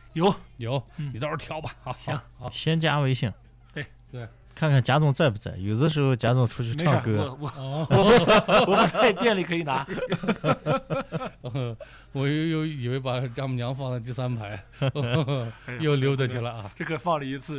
有， 你到时候挑吧。好， 行， 好， 先加微信， 对， 看看贾总在不在。有的时候贾总出去没事儿， 唱歌， 我不在店里可以拿。 我又以为把丈母娘放在第3排，又溜达去了啊。 这可放了一次。